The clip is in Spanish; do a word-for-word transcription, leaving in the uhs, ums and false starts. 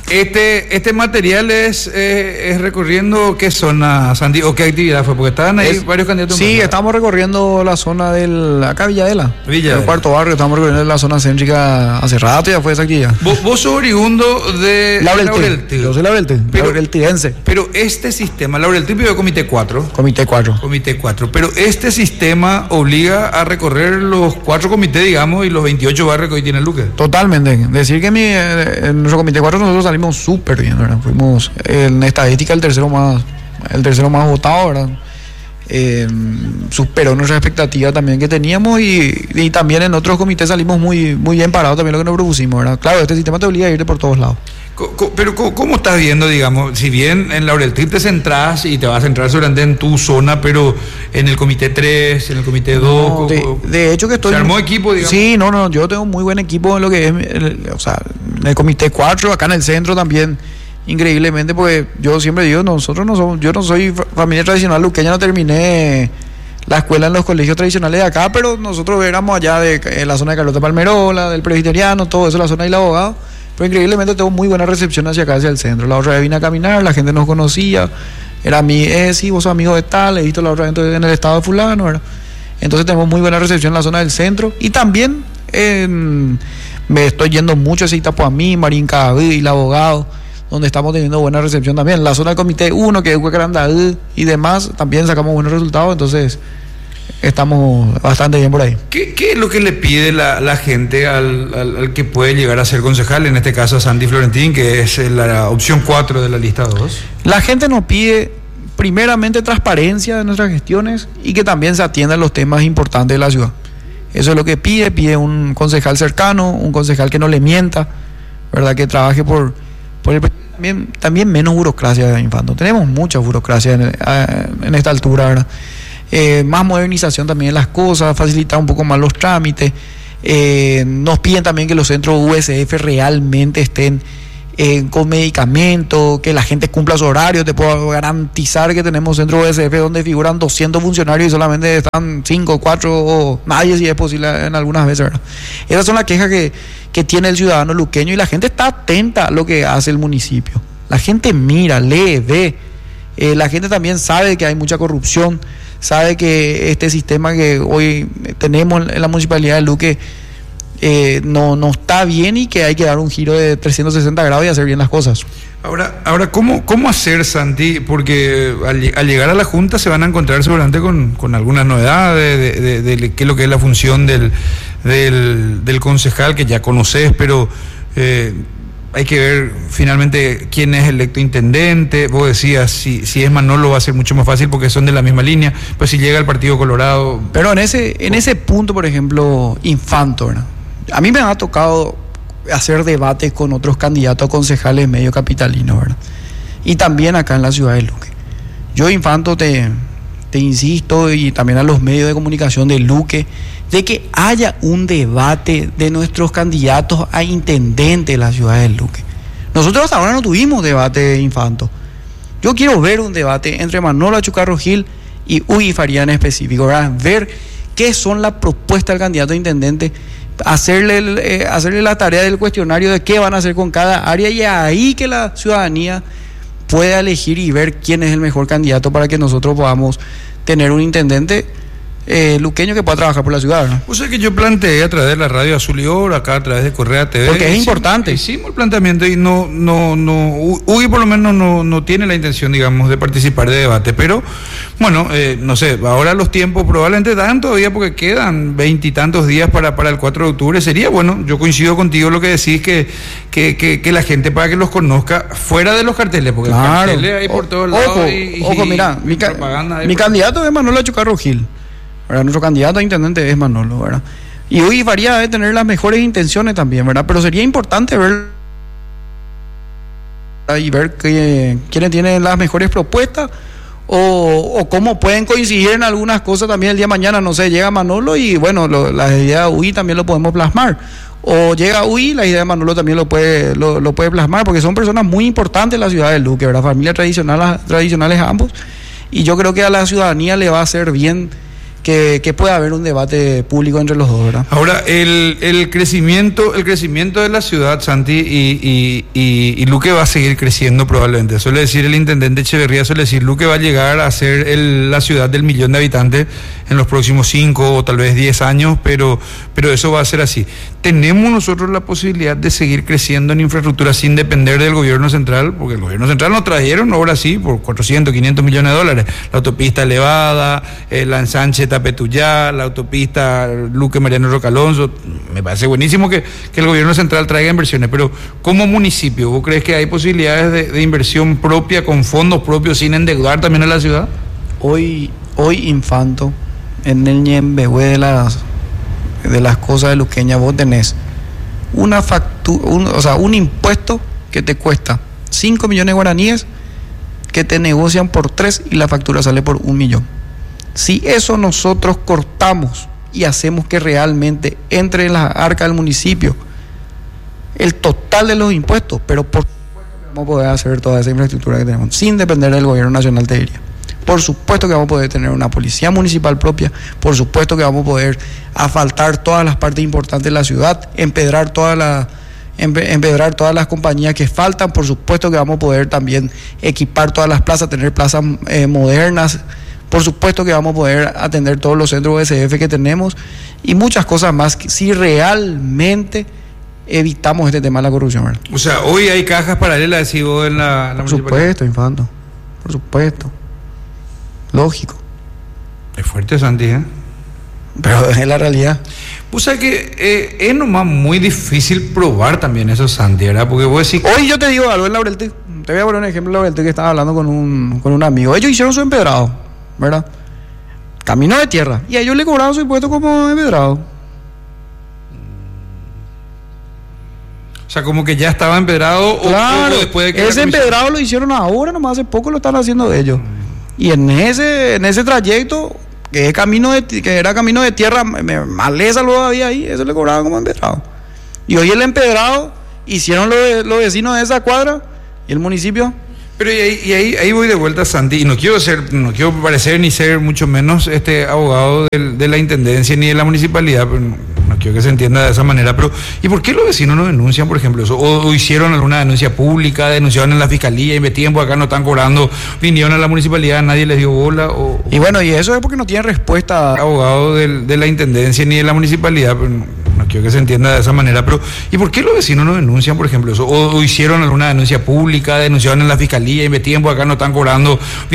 Este, este material es, eh, es recorriendo qué zona, Sandy, o qué actividad fue, porque estaban ahí es, varios candidatos. Sí, estamos recorriendo la zona del, acá Villadela, Villadela. el cuarto barrio, estamos recorriendo la zona céntrica hace rato, ya fue esa actividad. Vos, vos sos oriundo de Laureltil. Yo soy Laureltil, Laureltilense. Pero este sistema, Laureltil vive Comité cuatro. Comité cuatro. Comité cuatro, pero este sistema obliga a recorrer los cuatro comités, digamos, y los veintiocho barrios que hoy tiene Luque. Totalmente, decir que mi, en nuestro Comité cuatro nosotros salimos súper bien, ¿verdad? Fuimos en estadística el tercero más el tercero más votado, ¿verdad? Eh, superó nuestra expectativa también que teníamos y, y también en otros comités salimos muy muy bien parados también lo que nos propusimos, ¿verdad? Claro, este sistema te obliga a irte por todos lados. Pero ¿cómo estás viendo, digamos, si bien en Laureltil te centrás y te vas a centrar seguramente en tu zona, pero en el comité tres, en el comité dos? No, de, de hecho que estoy... ¿Se armó equipo, digamos? Sí, no, no, yo tengo muy buen equipo en lo que es, el, o sea, en el comité cuatro, acá en el centro también, increíblemente, porque yo siempre digo, nosotros no somos, yo no soy familia tradicional luqueña, no terminé la escuela en los colegios tradicionales de acá, pero nosotros éramos allá de en la zona de Carlota Palmerola, del Presbiteriano, todo eso, la zona del abogado. Pero increíblemente tengo muy buena recepción hacia acá, hacia el centro. La otra vez vine a caminar, la gente nos conocía. Era mi, eh, sí, vos sos amigo de tal, he visto la otra vez en el estado de fulano, ¿verdad? Entonces tenemos muy buena recepción en la zona del centro. Y también eh, me estoy yendo mucho hacia Itapuamí, Marín Cadavid, el abogado, donde estamos teniendo buena recepción también. La zona del comité uno, que es Huacarandaí y demás, también sacamos buenos resultados, entonces estamos bastante bien por ahí. ¿Qué, qué es lo que le pide la, la gente al, al, al que puede llegar a ser concejal? En este caso a Sandy Florentín, que es la opción cuatro de la lista dos. La gente nos pide primeramente transparencia de nuestras gestiones y que también se atiendan los temas importantes de la ciudad. Eso es lo que pide, pide un concejal cercano, un concejal que no le mienta, ¿verdad? Que trabaje por, por el... También, también menos burocracia, Infanto. Tenemos mucha burocracia en, en esta altura, ¿verdad? Eh, más modernización también de las cosas, facilitar un poco más los trámites. Eh, nos piden también que los centros U S F realmente estén eh, con medicamentos, que la gente cumpla su horario. Te puedo garantizar que tenemos centros U S F donde figuran doscientos funcionarios y solamente están cinco, cuatro o nadie, si es posible, en algunas veces, ¿verdad? Esas son las quejas que, que tiene el ciudadano luqueño y la gente está atenta a lo que hace el municipio. La gente mira, lee, ve. Eh, la gente también sabe que hay mucha corrupción, sabe que este sistema que hoy tenemos en la municipalidad de Luque eh, no, no está bien y que hay que dar un giro de trescientos sesenta grados y hacer bien las cosas. Ahora, ahora ¿cómo, cómo hacer, Santi? Porque al, al llegar a la Junta se van a encontrar seguramente con, con algunas novedades de, de, de, de qué es lo que es la función del, del, del concejal, que ya conoces, pero... Eh, hay que ver finalmente quién es electo intendente. Vos decías, si, si es Manolo va a ser mucho más fácil porque son de la misma línea, pues si llega el Partido Colorado... Pero en ese, en ese punto, por ejemplo, Infanto, ¿verdad? A mí me ha tocado hacer debates con otros candidatos a concejales medio capitalinos, ¿verdad? Y también acá en la ciudad de Luque. Yo, Infanto, te, te insisto, y también a los medios de comunicación de Luque, de que haya un debate de nuestros candidatos a intendente de la ciudad de Luque. Nosotros hasta ahora no tuvimos debate de Infanto. Yo quiero ver un debate entre Manolo Achucarro Gil y Uy Faría en específico, ¿verdad? Ver qué son las propuestas del candidato a intendente, hacerle, eh, hacerle la tarea del cuestionario de qué van a hacer con cada área y ahí que la ciudadanía pueda elegir y ver quién es el mejor candidato para que nosotros podamos tener un intendente Eh, luqueño que pueda trabajar por la ciudad, ¿no? O sea que yo planteé a través de la radio Azul y Oro, acá a través de Correa T V. Porque es hicimos, importante. Hicimos el planteamiento y no, no, no, Uy por lo menos no, no tiene la intención, digamos, de participar de debate, pero bueno, eh, no sé, ahora los tiempos probablemente dan todavía porque quedan veintitantos días para, para el cuatro de octubre, sería bueno, yo coincido contigo lo que decís, que, que, que, que la gente para que los conozca fuera de los carteles, porque claro. Carteles hay por todos ojo, lados y, ojo, y, mira, y mi, ca- propaganda mi candidato es Manolo Achucarro Gil, ¿verdad? Nuestro candidato a intendente es Manolo, ¿verdad? Y hoy Faría debe tener las mejores intenciones también, ¿verdad? Pero sería importante ver y ver que, quiénes tienen las mejores propuestas o, o cómo pueden coincidir en algunas cosas también el día de mañana, no sé, llega Manolo y bueno, lo, la idea de U I también lo podemos plasmar. O llega U I, la idea de Manolo también lo puede, lo, lo puede plasmar, porque son personas muy importantes en la ciudad de Luque, ¿verdad? Familias tradicionales, tradicionales ambos. Y yo creo que a la ciudadanía le va a hacer bien que, que pueda haber un debate público entre los dos, ¿verdad? Ahora, el, el crecimiento el crecimiento de la ciudad, Santi, y, y, y, y Luque va a seguir creciendo probablemente. Suele decir el intendente Echeverría, suele decir, Luque va a llegar a ser el, la ciudad del millón de habitantes en los próximos cinco o tal vez diez años, pero, pero eso va a ser así. ¿Tenemos nosotros la posibilidad de seguir creciendo en infraestructura sin depender del gobierno central? Porque el gobierno central nos trajeron, ahora sí, por cuatrocientos, quinientos millones de dólares. La autopista elevada, eh, la ensanche Tapetuyá, la autopista Luque Mariano Roca Alonso. Me parece buenísimo que, que el gobierno central traiga inversiones, pero como municipio, ¿vos crees que hay posibilidades de, de inversión propia, con fondos propios, sin endeudar también a la ciudad? Hoy, hoy Infanto, en el ñembehue de las, de las cosas de luqueña, vos tenés una factura, un, o sea, un impuesto que te cuesta cinco millones de guaraníes, que te negocian por tres y la factura sale por un millón. Si eso nosotros cortamos y hacemos que realmente entre en la arca del municipio el total de los impuestos, pero por supuesto que vamos a poder hacer toda esa infraestructura que tenemos, sin depender del gobierno nacional, te diría. Por supuesto que vamos a poder tener una policía municipal propia, por supuesto que vamos a poder asfaltar todas las partes importantes de la ciudad, empedrar todas las empedrar todas las compañías que faltan, por supuesto que vamos a poder también equipar todas las plazas, tener plazas eh, modernas, por supuesto que vamos a poder atender todos los centros U S F que tenemos y muchas cosas más, si realmente evitamos este tema de la corrupción, ¿verdad? O sea, hoy hay cajas paralelas, decís vos, en la, la Por supuesto, Infanto, por supuesto, lógico. Es fuerte, Santi, ¿eh? Pero es la realidad. O sea que eh, es nomás muy difícil probar también eso, Santi, ¿verdad? Porque vos decís... Hoy yo te digo algo en Laurelte, te voy a poner un ejemplo en Laurelte, que estaba hablando con un, con un amigo. Ellos hicieron su empedrado, ¿verdad? Camino de tierra. Y a ellos le cobraron su impuesto como empedrado. O sea, como que ya estaba empedrado. Claro, o, o después de que ese empedrado lo hicieron ahora, nomás hace poco lo están haciendo ellos. Y en ese, en ese trayecto... que es camino de, que era camino de tierra, maleza lo había ahí, eso le cobraban como empedrado. Y hoy el empedrado hicieron los, los vecinos de esa cuadra y el municipio. Pero y ahí, y ahí, ahí voy de vuelta, Santi, y no quiero ser, no quiero parecer ni ser mucho menos este abogado del, de la intendencia ni de la municipalidad, pero no, no quiero que se entienda de esa manera, pero ¿y por qué los vecinos no denuncian, por ejemplo, eso? O, o hicieron alguna denuncia pública, denunciaron en la fiscalía, investigan, por acá no están cobrando, vinieron a la municipalidad, nadie les dio bola, o... Y bueno, y eso es porque no tienen respuesta. Abogado del, de la intendencia ni de la municipalidad, pero no, no quiero que se entienda de esa manera, pero ¿y por qué los vecinos no denuncian, por ejemplo, eso? O, o hicieron alguna denuncia pública, denunciaron en la fiscalía, investigan, por acá no están cobrando,